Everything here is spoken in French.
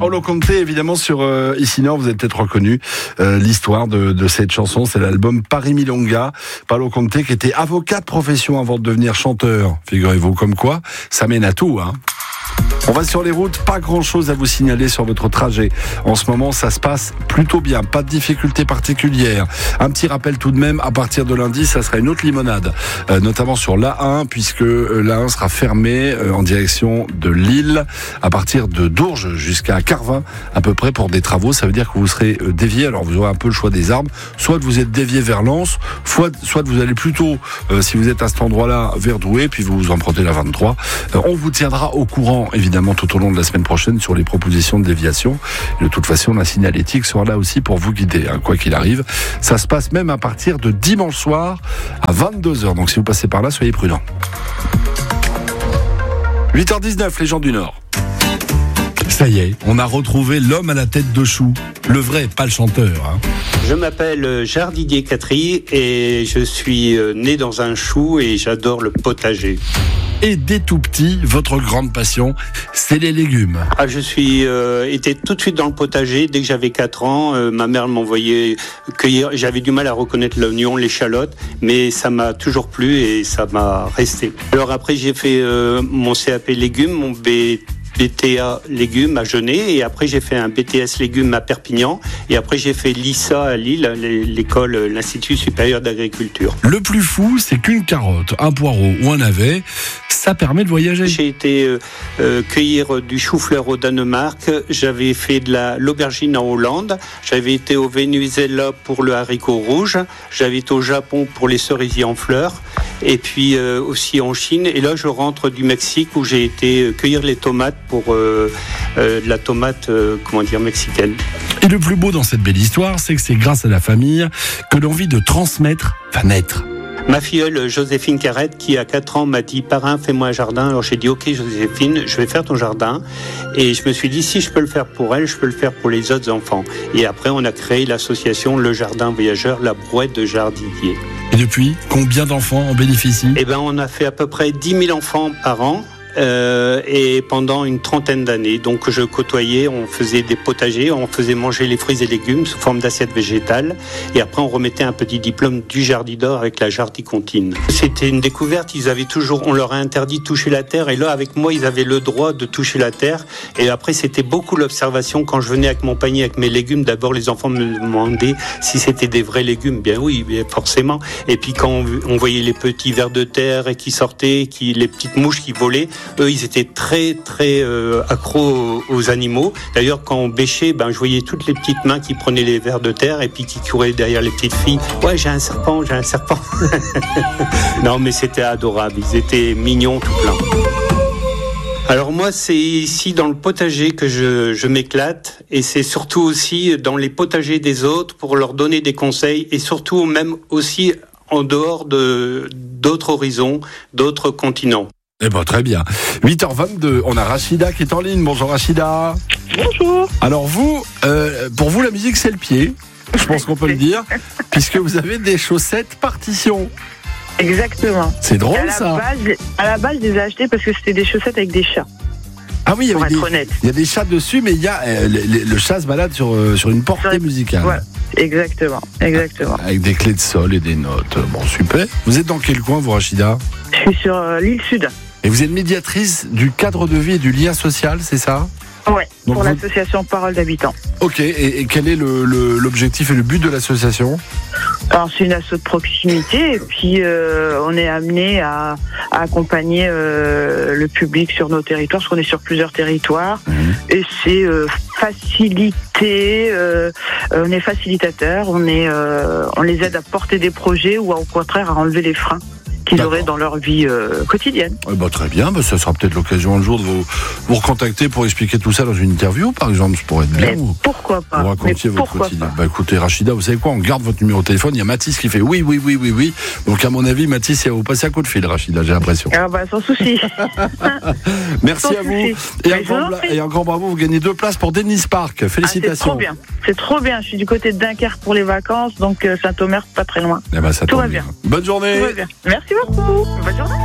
Paolo Conte, évidemment, sur Ici Nord, vous avez peut-être reconnu l'histoire de cette chanson. C'est l'album Paris Milonga. Paolo Conte qui était avocat de profession avant de devenir chanteur. Figurez-vous, comme quoi, ça mène à tout, hein. On va sur les routes, pas grand-chose à vous signaler sur votre trajet. En ce moment, ça se passe plutôt bien, pas de difficultés particulières. Un petit rappel tout de même, à partir de lundi, ça sera une autre limonade, notamment sur l'A1, puisque l'A1 sera fermée en direction de Lille, à partir de Dourges jusqu'à Carvin, à peu près pour des travaux. Ça veut dire que vous serez dévié, alors vous aurez un peu le choix des arbres, soit vous êtes dévié vers Lens, soit vous allez plutôt, si vous êtes à cet endroit-là, vers Douai, puis vous empruntez la 23. On vous tiendra au courant, évidemment, tout au long de la semaine prochaine sur les propositions de déviation. De toute façon, la signalétique sera là aussi pour vous guider, hein, quoi qu'il arrive. Ça se passe même à partir de dimanche soir à 22h. Donc si vous passez par là, soyez prudents. 8h19, les gens du Nord. Ça y est, on a retrouvé l'homme à la tête de chou. Le vrai, pas le chanteur, hein. Je m'appelle Gérard Didier Catry et je suis né dans un chou et j'adore le potager. Et dès tout petit, votre grande passion, c'est les légumes. Je suis été tout de suite dans le potager. Dès que j'avais 4 ans, ma mère m'envoyait cueillir. J'avais du mal à reconnaître l'oignon, l'échalote, mais ça m'a toujours plu et ça m'a resté. Alors après, j'ai fait mon CAP légumes, mon BTA légumes à Genève, et après j'ai fait un BTS légumes à Perpignan, et après j'ai fait l'ISA à Lille, l'école, l'Institut supérieur d'agriculture. Le plus fou, c'est qu'une carotte, un poireau ou un navet, ça permet de voyager. J'ai été cueillir du chou-fleur au Danemark, j'avais fait de l'aubergine en Hollande, j'avais été au Venezuela pour le haricot rouge, j'avais été au Japon pour les cerisiers en fleurs, et puis aussi en Chine, et là je rentre du Mexique où j'ai été cueillir les tomates pour de la tomate mexicaine. Et le plus beau dans cette belle histoire, c'est que c'est grâce à la famille que l'envie de transmettre va naître. Ma filleule Joséphine Carrette, qui a 4 ans, m'a dit « Parrain, fais-moi un jardin ». Alors j'ai dit « Ok Joséphine, je vais faire ton jardin ». Et je me suis dit « Si je peux le faire pour elle, je peux le faire pour les autres enfants ». Et après, on a créé l'association Le Jardin Voyageur, la brouette de Gérard Didier. Et depuis, combien d'enfants en bénéficient ? On a fait à peu près 10 000 enfants par an. Et pendant une 30aine d'années, donc je côtoyais, on faisait des potagers, on faisait manger les fruits et légumes sous forme d'assiette végétale, et après on remettait un petit diplôme du Jardidor avec la Jardicontine. C'était une découverte, on leur a interdit de toucher la terre, et là avec moi ils avaient le droit de toucher la terre, et après c'était beaucoup l'observation. Quand je venais avec mon panier avec mes légumes, d'abord les enfants me demandaient si c'était des vrais légumes. Bien oui, forcément. Et puis quand on voyait les petits vers de terre qui sortaient, les petites mouches qui volaient, eux, ils étaient très, très accros aux animaux. D'ailleurs, quand on bêchait, je voyais toutes les petites mains qui prenaient les vers de terre et puis qui couraient derrière les petites filles. « Ouais, j'ai un serpent. » Non, mais c'était adorable. Ils étaient mignons tout plein. Alors moi, c'est ici dans le potager que je m'éclate, et c'est surtout aussi dans les potagers des autres pour leur donner des conseils, et surtout même aussi en dehors d'autres horizons, d'autres continents. Eh ben, très bien. 8h22, on a Rachida qui est en ligne. Bonjour Rachida. Bonjour. Alors vous, pour vous la musique c'est le pied, je pense qu'on peut le dire, puisque vous avez des chaussettes partition. Exactement. C'est drôle À la base, je les ai achetées parce que c'était des chaussettes avec des chats. Ah oui, il y a des chats dessus, mais il y a le chat se balade sur une portée musicale. Ouais, exactement. Avec des clés de sol et des notes. Bon, super. Vous êtes dans quel coin, vous, Rachida ? Je suis sur l'île Sud. Et vous êtes médiatrice du cadre de vie et du lien social, c'est ça ? Ouais, pour l'association Parole d'habitants. Ok, et quel est l'objectif et le but de l'association ? Alors c'est une asso de proximité, et puis on est amené à accompagner le public sur nos territoires, parce qu'on est sur plusieurs territoires, et c'est facilité, on est facilitateur, on les aide à porter des projets ou au contraire à enlever les freins qu'ils auraient dans leur vie quotidienne. Très bien, ça sera peut-être l'occasion un jour de vous recontacter pour expliquer tout ça dans une interview, par exemple, ça pourrait être bien. Pourquoi pas ? Vous racontiez votre quotidien. Écoutez, Rachida, vous savez quoi ? On garde votre numéro de téléphone. Il y a Mathis qui fait oui. Donc à mon avis, Mathis, il va vous passer un coup de fil, Rachida, j'ai l'impression. Sans souci. Merci à vous. Et un grand bravo, vous gagnez 2 places pour Dennis Park. Félicitations. C'est trop bien. Je suis du côté de Dunkerque pour les vacances, donc Saint-Omer, pas très loin. Ça tout va bien. Bonne journée. Tout va bien. Merci beaucoup. Bonne journée.